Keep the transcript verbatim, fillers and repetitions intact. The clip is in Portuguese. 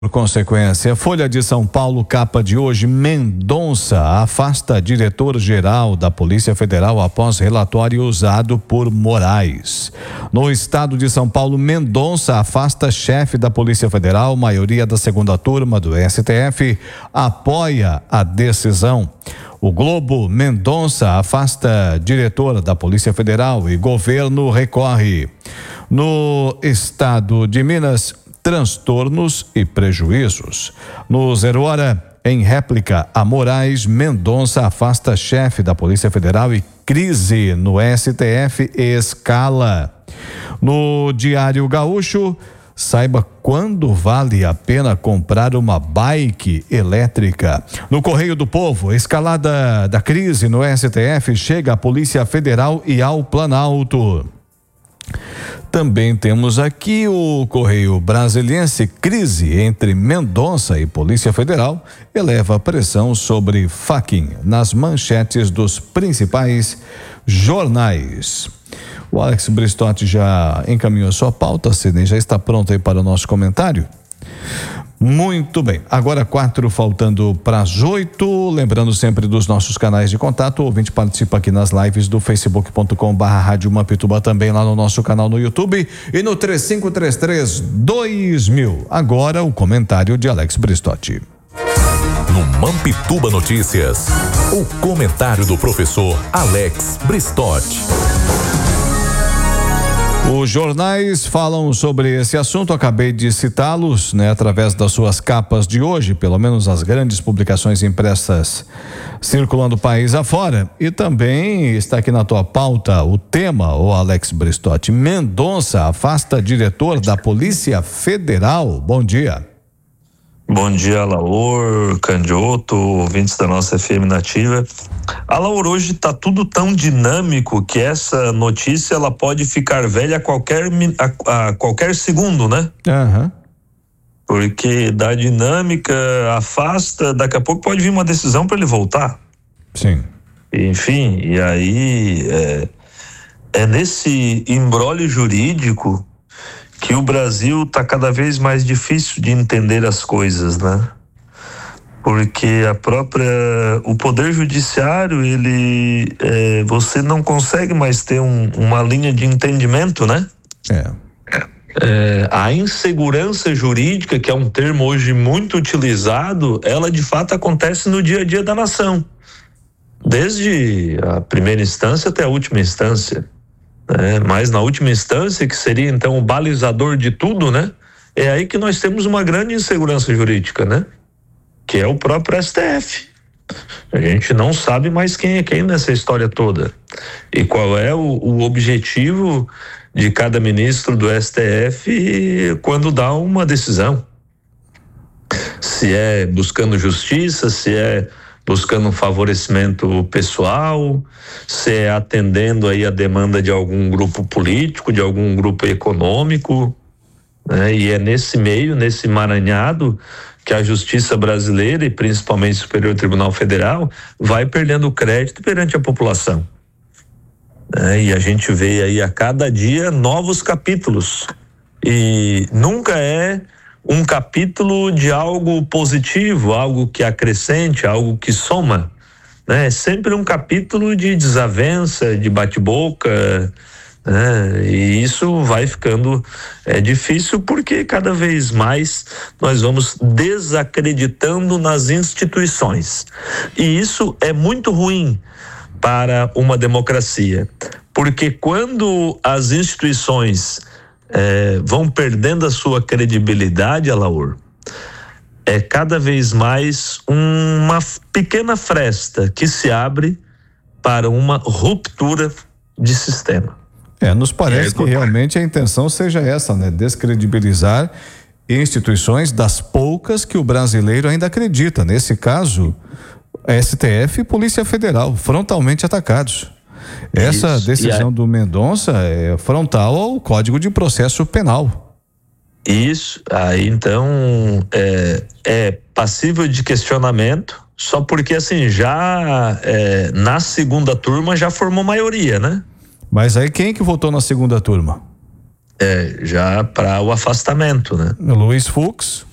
Por consequência, Folha de São Paulo, capa de hoje: Mendonça afasta diretor-geral da Polícia Federal após relatório usado por Moraes. No estado de São Paulo, Mendonça afasta chefe da Polícia Federal. Maioria da segunda turma do S T F apoia a decisão. O Globo: Mendonça afasta diretor da Polícia Federal e governo recorre. No estado de Minas, transtornos e prejuízos. No Zero Hora, em réplica a Moraes, Mendonça afasta chefe da Polícia Federal e crise no S T F escala. No Diário Gaúcho, saiba quando vale a pena comprar uma bike elétrica. No Correio do Povo, escalada da crise no S T F chega à Polícia Federal e ao Planalto. Também temos aqui o Correio Brasiliense: crise entre Mendonça e Polícia Federal eleva a pressão sobre Fachin, nas manchetes dos principais jornais. O Alex Bristotti já encaminhou a sua pauta, Sidney, já está pronto aí para o nosso comentário? Muito bem, agora quatro faltando para as oito, lembrando sempre dos nossos canais de contato. O ouvinte participa aqui nas lives do facebook ponto com barra rádio Mampituba, também lá no nosso canal no YouTube e no três cinco três três, dois mil. Agora o comentário de Alex Bristotti. No Mampituba Notícias, o comentário do professor Alex Bristotti. Os jornais falam sobre esse assunto, acabei de citá-los, né, através das suas capas de hoje, pelo menos as grandes publicações impressas circulando o país afora. E também está aqui na tua pauta o tema, o Alex Bristotti: Mendonça afasta diretor da Polícia Federal. Bom dia. Bom dia, Alaor, Candioto, ouvintes da nossa F M Nativa. Alaor, hoje está tudo tão dinâmico que essa notícia ela pode ficar velha a qualquer, a, a qualquer segundo, né? Uhum. Porque da dinâmica afasta, daqui a pouco pode vir uma decisão para ele voltar. Sim. Enfim, e aí é, é nesse imbróglio jurídico que o Brasil está cada vez mais difícil de entender as coisas, né? Porque a própria, o poder judiciário, ele, é, você não consegue mais ter um, uma linha de entendimento, né? É. É, a insegurança jurídica, que é um termo hoje muito utilizado, ela de fato acontece no dia a dia da nação, desde a primeira instância até a última instância. É, mas na última instância, que seria então o balizador de tudo, né? É aí que nós temos uma grande insegurança jurídica, né? Que é o próprio S T F. A gente não sabe mais quem é quem nessa história toda. E qual é o, o objetivo de cada ministro do S T F quando dá uma decisão. Se é buscando justiça, se é buscando um favorecimento pessoal, se é atendendo aí a demanda de algum grupo político, de algum grupo econômico, né? E é nesse meio, nesse emaranhado, que a justiça brasileira e principalmente o Superior Tribunal Federal vai perdendo crédito perante a população. É, e a gente vê aí a cada dia novos capítulos, e nunca é um capítulo de algo positivo, algo que acrescente, algo que soma, né? É sempre um capítulo de desavença, de bate-boca, né? E isso vai ficando é, difícil, porque cada vez mais nós vamos desacreditando nas instituições, e isso é muito ruim para uma democracia, porque quando as instituições É, vão perdendo a sua credibilidade, Alaor, é cada vez mais uma pequena fresta que se abre para uma ruptura de sistema. É, nos parece é, que realmente a intenção seja essa, né? Descredibilizar instituições das poucas que o brasileiro ainda acredita. Nesse caso, S T F e Polícia Federal, frontalmente atacados. Essa Isso. decisão a... do Mendonça é frontal ao Código de Processo Penal. Isso, aí então é, é passível de questionamento, só porque assim, já é, na segunda turma já formou maioria, né? Mas aí quem que votou na segunda turma? É, já para o afastamento, né? Luiz Fux.